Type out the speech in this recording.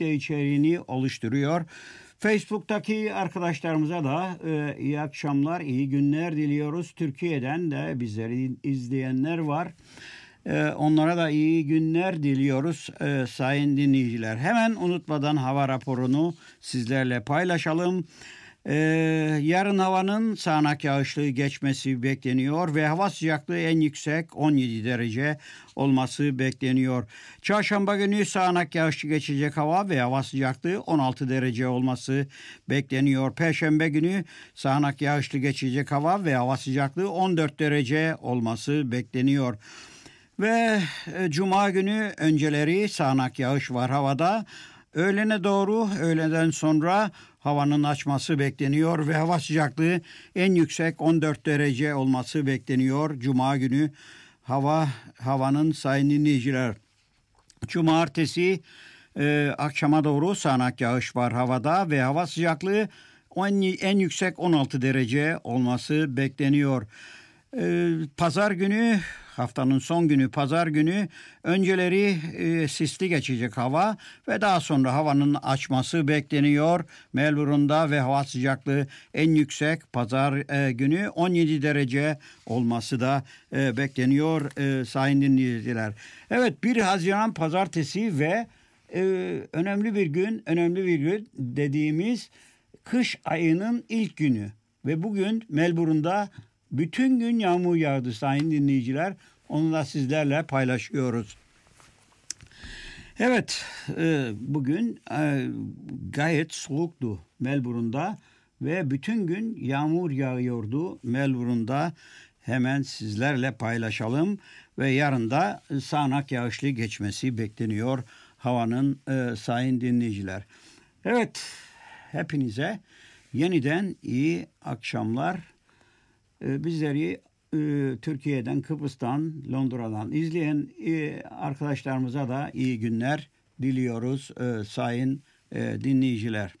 de içeriğini oluşturuyor. Facebook'taki arkadaşlarımıza da iyi akşamlar, iyi günler diliyoruz. Türkiye'den de bizleri izleyenler var. Onlara da iyi günler diliyoruz sayın dinleyiciler. Hemen unutmadan hava raporunu sizlerle paylaşalım. Yarın havanın sağanak yağışlı geçmesi bekleniyor ve hava sıcaklığı en yüksek 17 derece olması bekleniyor. Çarşamba günü sağanak yağışlı geçecek hava ve hava sıcaklığı 16 derece olması bekleniyor. Perşembe günü sağanak yağışlı geçecek hava ve hava sıcaklığı 14 derece olması bekleniyor. Ve Cuma günü önceleri sağanak yağış var havada. Öğlene doğru, öğleden sonra havanın açması bekleniyor ve hava sıcaklığı en yüksek 14 derece olması bekleniyor. Cuma günü havanın sayın dinleyiciler. Cumartesi akşama doğru sağanak yağış var havada ve hava sıcaklığı en yüksek 16 derece olması bekleniyor. Pazar günü, haftanın son günü pazar günü önceleri sisli geçecek hava ve daha sonra havanın açması bekleniyor. Melbourne'da ve hava sıcaklığı en yüksek pazar günü 17 derece olması da bekleniyor sayın dinleyiciler. Evet, 1 Haziran pazartesi ve önemli bir gün dediğimiz kış ayının ilk günü ve bugün Melbourne'da bütün gün yağmur yağdı sayın dinleyiciler. Onu da sizlerle paylaşıyoruz. Evet, bugün gayet soğuktu Melbourne'da ve bütün gün yağmur yağıyordu Melbourne'da. Hemen sizlerle paylaşalım ve yarın da sağanak yağışlı geçmesi bekleniyor havanın sayın dinleyiciler. Evet, hepinize yeniden iyi akşamlar. Bizleri Türkiye'den, Kıbrıs'tan, Londra'dan izleyen arkadaşlarımıza da iyi günler diliyoruz sayın dinleyiciler.